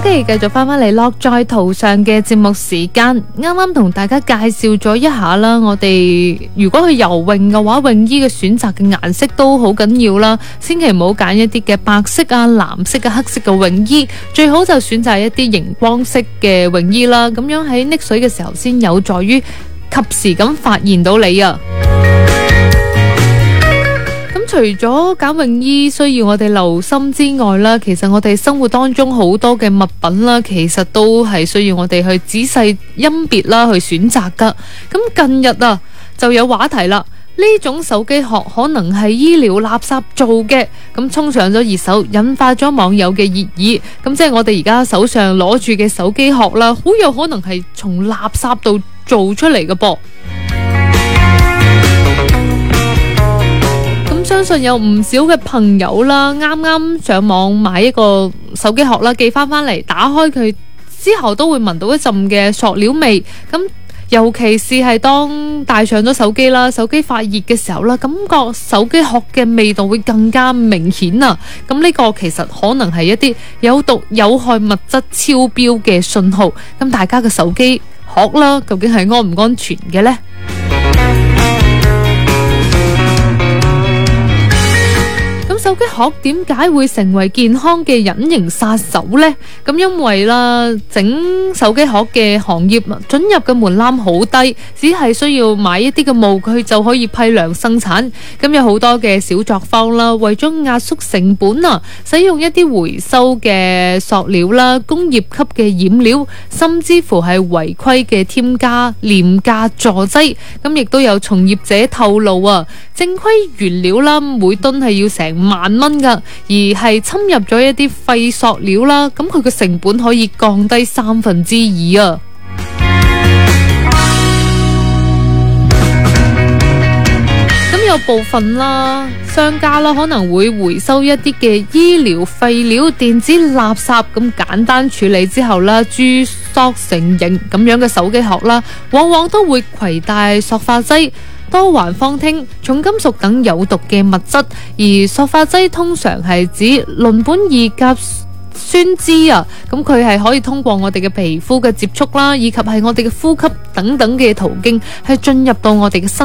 OK， 繼續翻嚟樂在途上嘅節目時間，啱啱同大家介紹咗一下啦。我哋如果去游泳嘅話，泳衣嘅選擇嘅顏色都好緊要啦。千祈唔好揀一啲嘅白色啊、藍色啊、黑色嘅泳衣，最好就選擇一啲熒光色嘅泳衣啦。咁樣喺溺水嘅時候，先有助於及時咁發現到你啊。除咗揀泳衣需要我哋留心之外啦，其實我哋生活當中好多嘅物品啦，其實都係需要我哋去仔細甄別啦，去選擇噶。咁近日啊，就有話題啦，呢種手機殼可能係醫療垃圾做嘅，咁衝上咗熱搜，引發咗網友嘅熱議。咁即係我哋而家手上攞住嘅手機殼啦，好有可能係從垃圾度做出嚟嘅噃。相信有唔少嘅朋友啦，啱啱上網買一個手機殼啦，寄翻嚟，打開佢之後都會聞到一陣嘅塑料味。咁尤其是係當帶上咗手機啦，手機發熱嘅時候啦，感覺手機殼嘅味道會更加明顯啊！咁呢個其實可能係一啲有毒有害物質超標嘅信號。咁大家嘅手機殼啦，究竟係安唔安全嘅呢？手機殼點解會成為健康嘅隱形殺手呢？咁因為啦，整手機殼嘅行業准入嘅門檻好低，只係需要買一啲嘅模具就可以批量生產。咁有好多嘅小作坊啦，為咗壓縮成本啊，使用一啲回收嘅塑料啦、工業級嘅染料，甚至乎係違規嘅添加廉價助劑。咁亦都有從業者透露啊，正規原料啦，每噸係要成10000蚊噶，而係侵入咗一啲廢塑料啦，咁佢嘅成本可以降低2/3啊。咁有部分啦，商家啦可能會回收一啲嘅醫療廢料、電子垃圾，咁簡單處理之後啦，鑄塑成型咁樣嘅手機殼啦，往往都會攜帶塑化劑、多環芳烴、重金屬等有毒嘅物質，而塑化劑通常係指鄰苯二甲酸酯啊，咁佢係可以通過我哋嘅皮膚嘅接觸啦，以及係我哋嘅呼吸等等嘅途徑，係進入到我哋嘅身